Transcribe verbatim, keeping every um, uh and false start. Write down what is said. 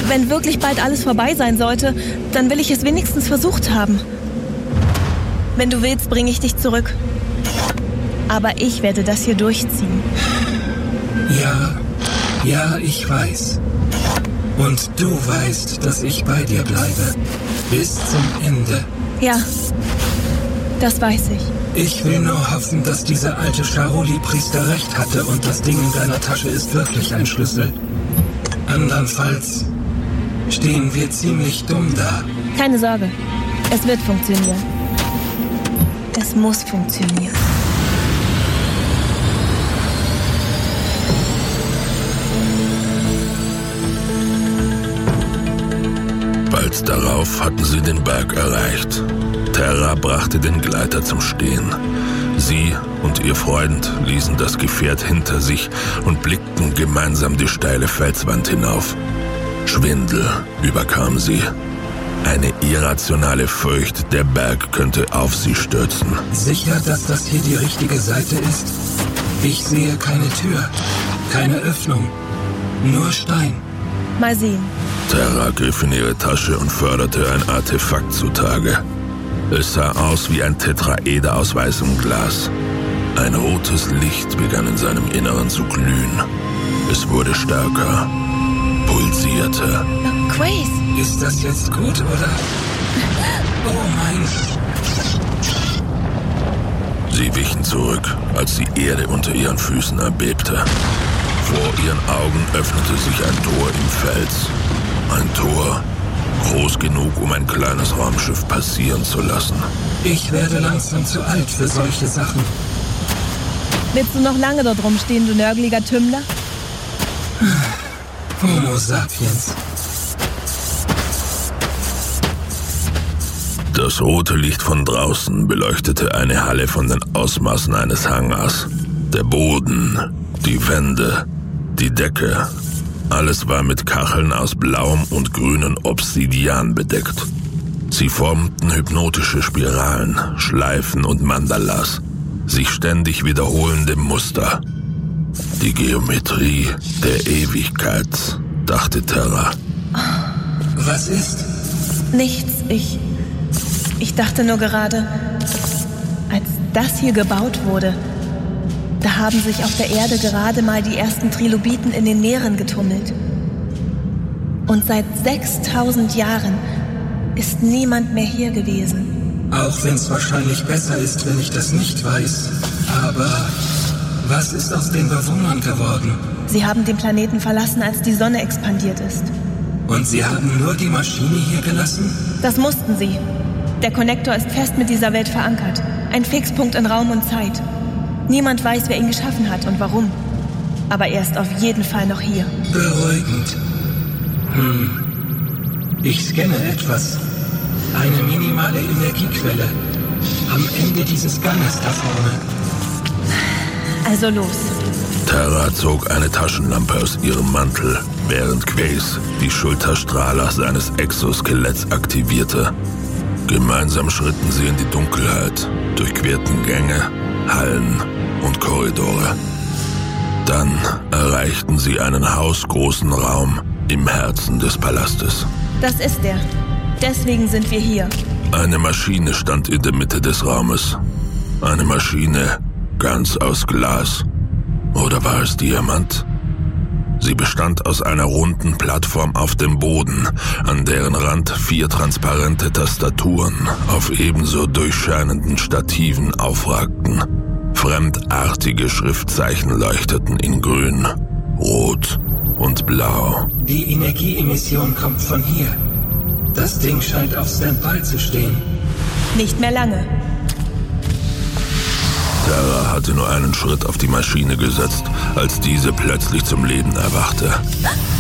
Wenn wirklich bald alles vorbei sein sollte, dann will ich es wenigstens versucht haben. Wenn du willst, bringe ich dich zurück. Aber ich werde das hier durchziehen. Ja, ja, ich weiß. Und du weißt, dass ich bei dir bleibe. Bis zum Ende. Ja, das weiß ich. Ich will nur hoffen, dass dieser alte Charoli-Priester recht hatte und das Ding in deiner Tasche ist wirklich ein Schlüssel. Andernfalls stehen wir ziemlich dumm da. Keine Sorge, es wird funktionieren. Es muss funktionieren. Bald darauf hatten sie den Berg erreicht. Terra brachte den Gleiter zum Stehen. Sie und ihr Freund ließen das Gefährt hinter sich und blickten gemeinsam die steile Felswand hinauf. Schwindel überkam sie. Eine irrationale Furcht, der Berg könnte auf sie stürzen. Sicher, dass das hier die richtige Seite ist? Ich sehe keine Tür, keine Öffnung, nur Stein. Mal sehen. Terra griff in ihre Tasche und förderte ein Artefakt zutage. Es sah aus wie ein Tetraeder aus weißem Glas. Ein rotes Licht begann in seinem Inneren zu glühen. Es wurde stärker, pulsierte. Oh, Quace! Ist das jetzt gut, oder? Oh mein... Sie wichen zurück, als die Erde unter ihren Füßen erbebte. Vor ihren Augen öffnete sich ein Tor im Fels. Ein Tor, groß genug, um ein kleines Raumschiff passieren zu lassen. Ich werde langsam zu alt für solche Sachen. Willst du noch lange dort rumstehen, du nörgeliger Tümmler? Homo sapiens. Das rote Licht von draußen beleuchtete eine Halle von den Ausmaßen eines Hangars. Der Boden, die Wände, die Decke, alles war mit Kacheln aus blauem und grünem Obsidian bedeckt. Sie formten hypnotische Spiralen, Schleifen und Mandalas, sich ständig wiederholende Muster. Die Geometrie der Ewigkeit, dachte Terra. Was ist? Nichts, ich... Ich dachte nur gerade, als das hier gebaut wurde, da haben sich auf der Erde gerade mal die ersten Trilobiten in den Meeren getummelt. Und seit sechstausend Jahren ist niemand mehr hier gewesen. Auch wenn es wahrscheinlich besser ist, wenn ich das nicht weiß. Aber was ist aus den Bewohnern geworden? Sie haben den Planeten verlassen, als die Sonne expandiert ist. Und sie haben nur die Maschine hier gelassen? Das mussten sie. Der Konnektor ist fest mit dieser Welt verankert. Ein Fixpunkt in Raum und Zeit. Niemand weiß, wer ihn geschaffen hat und warum. Aber er ist auf jeden Fall noch hier. Beruhigend. Hm. Ich scanne etwas. Eine minimale Energiequelle. Am Ende dieses Ganges da vorne. Also los. Terra zog eine Taschenlampe aus ihrem Mantel, während Quace die Schulterstrahler seines Exoskeletts aktivierte. Gemeinsam schritten sie in die Dunkelheit, durchquerten Gänge, Hallen und Korridore. Dann erreichten sie einen hausgroßen Raum im Herzen des Palastes. Das ist er. Deswegen sind wir hier. Eine Maschine stand in der Mitte des Raumes. Eine Maschine ganz aus Glas. Oder war es Diamant? Sie bestand aus einer runden Plattform auf dem Boden, an deren Rand vier transparente Tastaturen auf ebenso durchscheinenden Stativen aufragten. Fremdartige Schriftzeichen leuchteten in Grün, Rot und Blau. Die Energieemission kommt von hier. Das Ding scheint auf Standby zu stehen. Nicht mehr lange. Terra hatte nur einen Schritt auf die Maschine gesetzt, als diese plötzlich zum Leben erwachte.